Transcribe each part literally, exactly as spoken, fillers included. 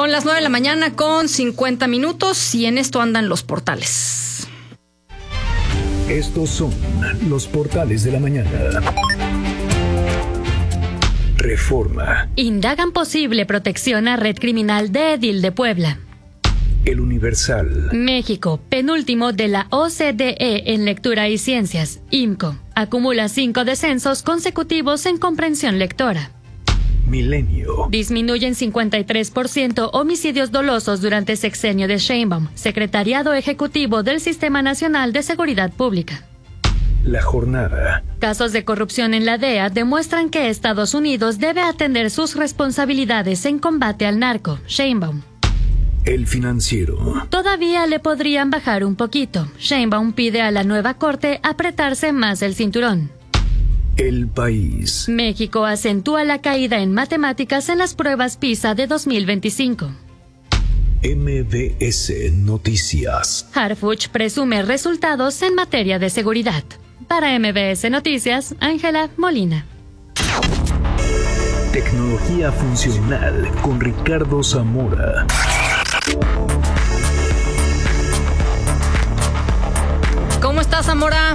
Son las nueve de la mañana con cincuenta minutos y en esto andan los portales. Estos son los portales de la mañana. Reforma. Indagan posible protección a red criminal de Edil de Puebla. El Universal. México, penúltimo de la O C D E en lectura y ciencias. I M C O acumula cinco descensos consecutivos en comprensión lectora. Milenio. Disminuyen cincuenta y tres por ciento homicidios dolosos durante sexenio de Sheinbaum, Secretariado Ejecutivo del Sistema Nacional de Seguridad Pública. La Jornada. Casos de corrupción en la D E A demuestran que Estados Unidos debe atender sus responsabilidades en combate al narco. Sheinbaum. El Financiero. Todavía le podrían bajar un poquito. Sheinbaum pide a la nueva corte apretarse más el cinturón. El País. México acentúa la caída en matemáticas en las pruebas PISA de dos mil veinticinco. M B S Noticias. Harfuch presume resultados en materia de seguridad. Para M B S Noticias, Ángela Molina. Tecnología funcional con Ricardo Zamora. ¿Cómo estás, Zamora?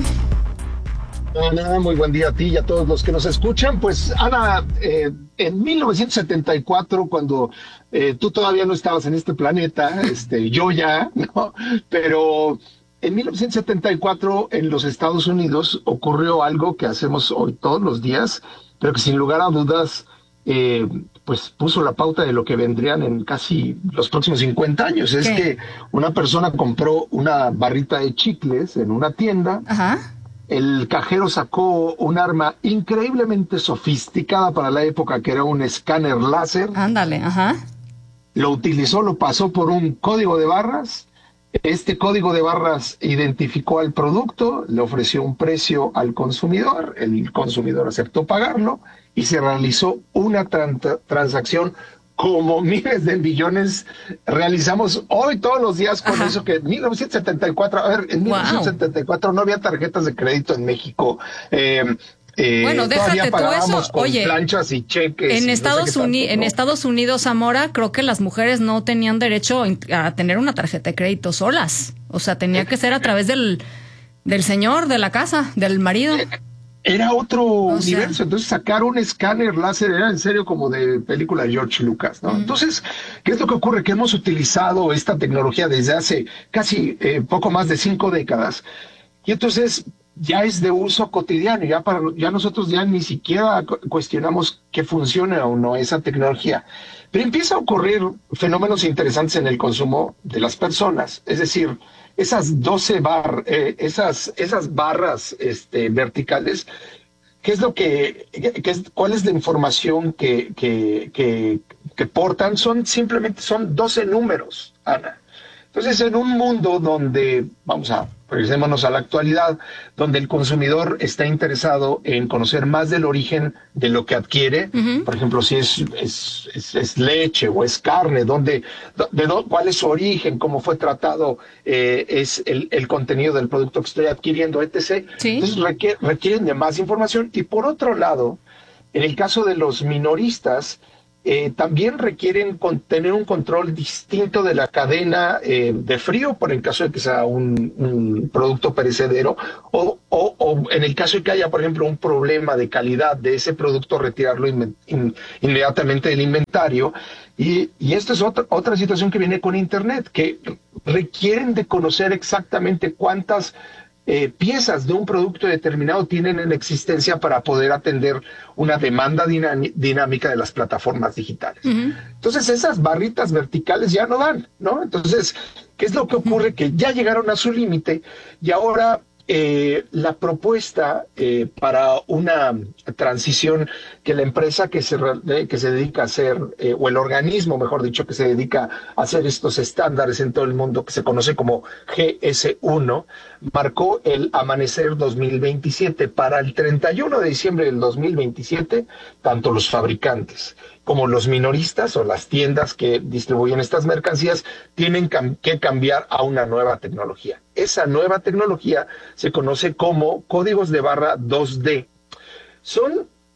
Ana, muy buen día a ti y a todos los que nos escuchan. Pues, Ana, eh, en mil novecientos setenta y cuatro, cuando eh, tú todavía no estabas en este planeta, este, yo ya, ¿no? Pero en mil novecientos setenta y cuatro en los Estados Unidos ocurrió algo que hacemos hoy todos los días, pero que sin lugar a dudas, eh, pues puso la pauta de lo que vendrían en casi los próximos cincuenta años. Es ¿Qué? que una persona compró una barrita de chicles en una tienda. Ajá. El cajero sacó un arma increíblemente sofisticada para la época, que era un escáner láser. Ándale, ajá. Lo utilizó, lo pasó por un código de barras. Este código de barras identificó al producto, le ofreció un precio al consumidor, el consumidor aceptó pagarlo y se realizó una tran- transacción como miles de millones realizamos hoy todos los días con Ajá. eso que en mil novecientos setenta y cuatro, a ver, en Wow. mil novecientos setenta y cuatro no había tarjetas de crédito en México. Eh, eh, Bueno, déjate todavía tú pagábamos eso. con Oye, planchas y cheques. y En no sé Estados, qué tanto, Uni- en ¿no? Estados Unidos, Zamora, creo que las mujeres no tenían derecho a tener una tarjeta de crédito solas. O sea, tenía que ser a través del, del señor de la casa, del marido. Era otro O sea. universo, entonces sacar un escáner láser era en serio como de película de George Lucas, ¿no? Mm. Entonces, ¿qué es lo que ocurre? Que hemos utilizado esta tecnología desde hace casi eh, poco más de cinco décadas y entonces ya es de uso cotidiano, ya para ya nosotros ya ni siquiera cu- cuestionamos que funcione o no esa tecnología. Pero empieza a ocurrir fenómenos interesantes en el consumo de las personas, es decir, esas doce bar, eh, esas, esas barras este, verticales, ¿qué es lo que, qué es, cuál es la información que, que, que, que portan? Son simplemente son doce números, Ana. Entonces, en un mundo donde, vamos a, regresémonos a la actualidad, donde el consumidor está interesado en conocer más del origen de lo que adquiere, Ujú. por ejemplo, si es, es, es, es leche o es carne, dónde, de, dó- cuál es su origen, cómo fue tratado, eh, es el, el contenido del producto que estoy adquiriendo, etcétera. Sí. Entonces, requier- requieren de más información. Y por otro lado, en el caso de los minoristas, eh, también requieren con- tener un control distinto de la cadena eh, de frío, por el caso de que sea un, un producto perecedero, o, o, o en el caso de que haya, por ejemplo, un problema de calidad de ese producto, retirarlo inme- in- inmediatamente del inventario. Y, y esta es otra, otra situación que viene con Internet, que requieren de conocer exactamente cuántas eh, piezas de un producto determinado tienen en existencia para poder atender una demanda dinami- dinámica de las plataformas digitales. Ujú. Entonces esas barritas verticales ya no dan, ¿no? Entonces, ¿qué es lo que ocurre? Que ya llegaron a su límite y ahora eh, la propuesta eh, para una transición que la empresa que se, re- que se dedica a hacer, eh, o el organismo, mejor dicho, que se dedica a hacer estos estándares en todo el mundo, que se conoce como G S uno, marcó el amanecer dos mil veintisiete. Para el treinta y uno de diciembre del dos mil veintisiete, tanto los fabricantes como los minoristas o las tiendas que distribuyen estas mercancías tienen cam- que cambiar a una nueva tecnología. Esa nueva tecnología se conoce como códigos de barra dos D. Son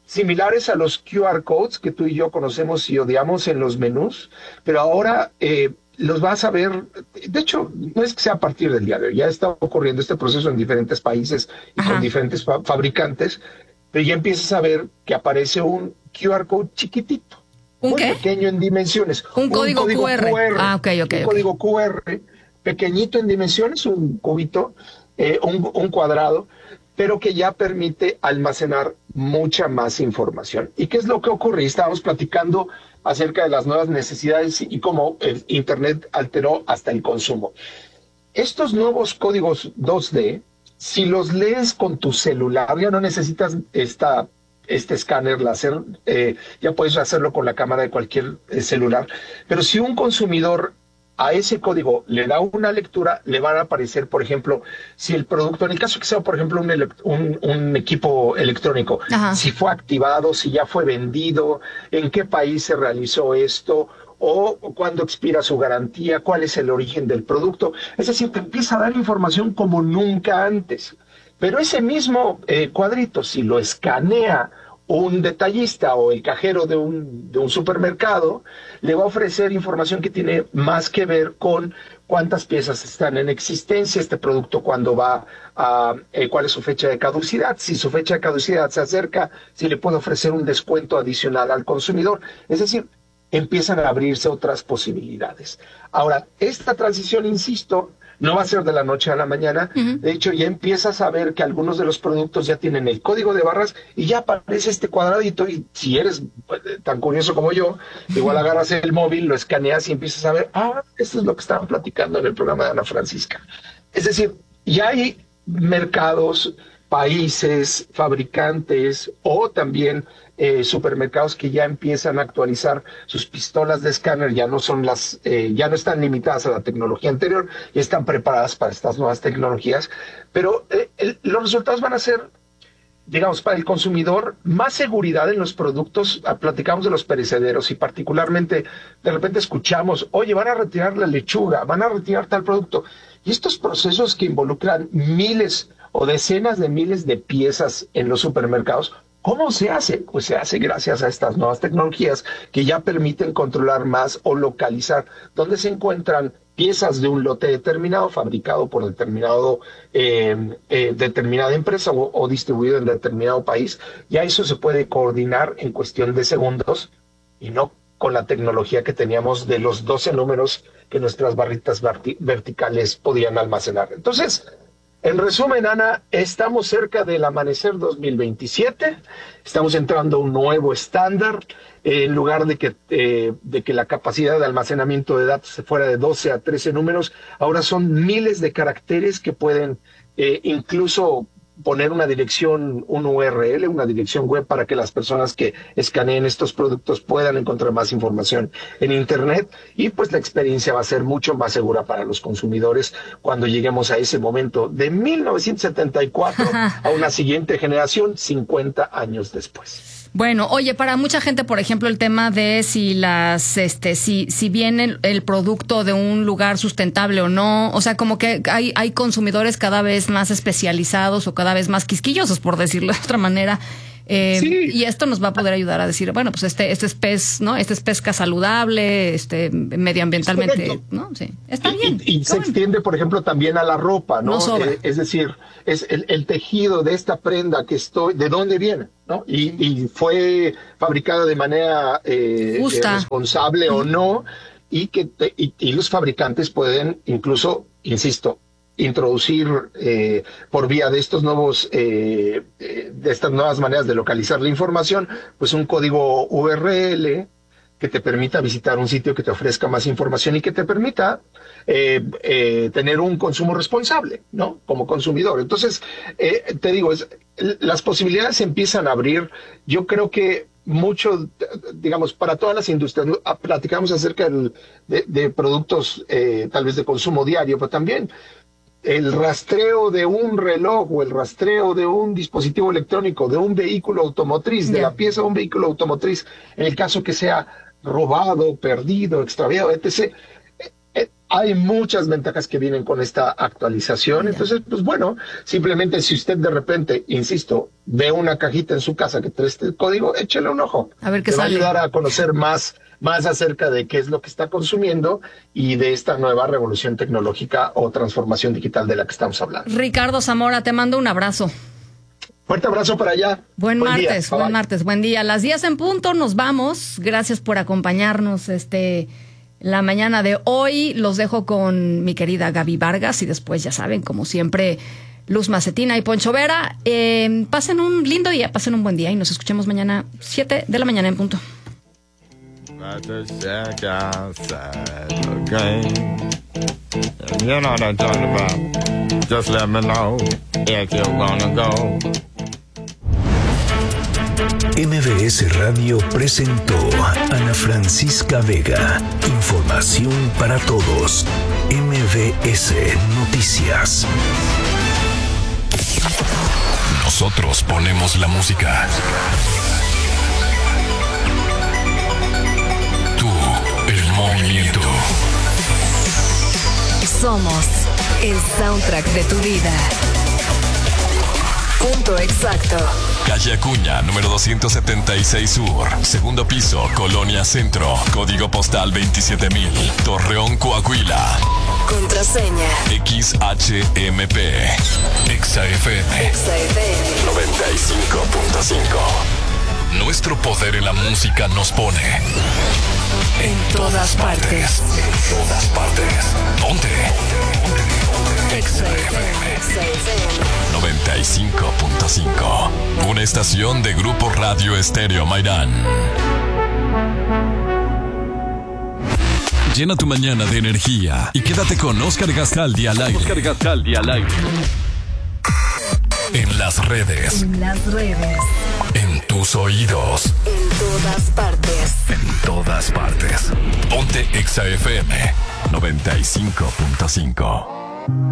similares a los Q R codes que tú y yo conocemos y odiamos en los menús, pero ahora eh, los vas a ver. De hecho, no es que sea a partir del día de hoy, ya está ocurriendo este proceso en diferentes países y Ajá. con diferentes fa fabricantes, pero ya empiezas a ver que aparece un Q R code chiquitito, ¿Un muy qué? pequeño en dimensiones. Un código Q R. Ah, ok, ok, Un ok. código Q R, pequeñito en dimensiones, un cubito, eh, un, un cuadrado, pero que ya permite almacenar mucha más información. ¿Y qué es lo que ocurre? Estábamos platicando acerca de las nuevas necesidades y cómo el Internet alteró hasta el consumo. Estos nuevos códigos dos D, si los lees con tu celular, ya no necesitas esta, este escáner láser, eh, ya puedes hacerlo con la cámara de cualquier eh, celular, pero si un consumidor a ese código le da una lectura, le van a aparecer, por ejemplo, si el producto, en el caso que sea, por ejemplo, un, un, un equipo electrónico, Ajá. si fue activado, si ya fue vendido, en qué país se realizó esto, o cuándo expira su garantía, cuál es el origen del producto. Es decir, te empieza a dar información como nunca antes. Pero ese mismo eh, cuadrito, si lo escanea un detallista o el cajero de un, de un supermercado, le va a ofrecer información que tiene más que ver con cuántas piezas están en existencia, este producto cuándo va a, eh, cuál es su fecha de caducidad, si su fecha de caducidad se acerca, si le puede ofrecer un descuento adicional al consumidor. Es decir, empiezan a abrirse otras posibilidades. Ahora, esta transición, insisto, no va a ser de la noche a la mañana. Uh-huh. De hecho, ya empiezas a ver que algunos de los productos ya tienen el código de barras y ya aparece este cuadradito. Y si eres tan curioso como yo, igual agarras el móvil, lo escaneas y empiezas a ver, ah, esto es lo que estaban platicando en el programa de Ana Francisca. Es decir, ya hay mercados, países, fabricantes o también eh, supermercados que ya empiezan a actualizar sus pistolas de escáner, ya no son las, eh, ya no están limitadas a la tecnología anterior, y están preparadas para estas nuevas tecnologías, pero eh, el, los resultados van a ser, digamos, para el consumidor, más seguridad en los productos. Platicamos de los perecederos y particularmente de repente escuchamos, oye, van a retirar la lechuga, van a retirar tal producto, y estos procesos que involucran miles o decenas de miles de piezas en los supermercados, ¿cómo se hace? Pues se hace gracias a estas nuevas tecnologías que ya permiten controlar más o localizar dónde se encuentran piezas de un lote determinado, fabricado por determinado, eh, eh, determinada empresa o, o distribuido en determinado país. Ya eso se puede coordinar en cuestión de segundos y no con la tecnología que teníamos de los doce números que nuestras barritas verti- verticales podían almacenar. Entonces, en resumen, Ana, estamos cerca del amanecer dos mil veintisiete, estamos entrando a un nuevo estándar, eh, en lugar de que, eh, de que la capacidad de almacenamiento de datos se fuera de doce a trece números, ahora son miles de caracteres que pueden eh, incluso poner una dirección, un U R L, una dirección web para que las personas que escaneen estos productos puedan encontrar más información en Internet, y pues la experiencia va a ser mucho más segura para los consumidores cuando lleguemos a ese momento de mil novecientos setenta y cuatro a una siguiente generación cincuenta años después. Bueno, oye, para mucha gente, por ejemplo, el tema de si las, este, si, si viene el, el producto de un lugar sustentable o no, o sea, como que hay, hay consumidores cada vez más especializados o cada vez más quisquillosos, por decirlo de otra manera. Eh, sí. Y esto nos va a poder ayudar a decir, bueno, pues este, este es pez, ¿no? Este es pesca saludable, este, medioambientalmente, ¿no? Sí, está bien. Y, y se extiende, por ejemplo, también a la ropa, ¿no? No eh, es decir, es el, el tejido de esta prenda que estoy, ¿de dónde viene? ¿No? Y, y fue fabricada de manera eh, justa, eh, responsable, uh-huh, o no, y que te, y, y los fabricantes pueden incluso, insisto, introducir eh, por vía de estos nuevos eh, eh, de estas nuevas maneras de localizar la información, pues un código U R L que te permita visitar un sitio que te ofrezca más información y que te permita eh, eh, tener un consumo responsable, ¿no? Como consumidor. Entonces, eh, te digo, es, las posibilidades se empiezan a abrir. Yo creo que mucho, digamos, para todas las industrias, platicamos acerca del, de, de productos eh, tal vez de consumo diario, pero también el rastreo de un reloj o el rastreo de un dispositivo electrónico, de un vehículo automotriz, yeah. de la pieza de un vehículo automotriz, en el caso que sea robado, perdido, extraviado, etcétera. hay muchas ventajas que vienen con esta actualización. Entonces, pues bueno, simplemente si usted de repente, insisto, ve una cajita en su casa que trae este código, échale un ojo. A ver qué Te sale. va a ayudar a conocer más, más acerca de qué es lo que está consumiendo y de esta nueva revolución tecnológica o transformación digital de la que estamos hablando. Ricardo Zamora, te mando un abrazo. Fuerte abrazo para allá. Buen, buen martes, día. buen Bye. martes, buen día. A las diez en punto nos vamos. Gracias por acompañarnos este la mañana de hoy. Los dejo con mi querida Gaby Vargas y después, ya saben, como siempre, Luz Macetina y Poncho Vera. Eh, pasen un lindo día, pasen un buen día y nos escuchemos mañana siete de la mañana en punto. You know what I'm talking about. Just let me know if you wanna go. M V S Radio presentó a Ana Francisca Vega. Información para todos. M V S Noticias. Nosotros ponemos la música. Tú, el movimiento. Somos el soundtrack de tu vida. Punto exacto. Calle Acuña, número doscientos setenta y seis Sur. Segundo piso, Colonia Centro. Código postal veintisiete mil. Torreón, Coahuila. Contraseña. X H M P. Exa F M. Exa F M. noventa y cinco punto cinco. Nuestro poder en la música nos pone en todas partes. En todas partes. Ponte. Exa F M. noventa y cinco punto cinco. Una estación de Grupo Radio Estéreo Mairán. Llena tu mañana de energía y quédate con Oscar Gastaldi al aire. Oscar Gastaldi al aire. En las redes. En las redes. En tus oídos. En todas partes. En todas partes. Ponte Exa F M noventa y cinco punto cinco.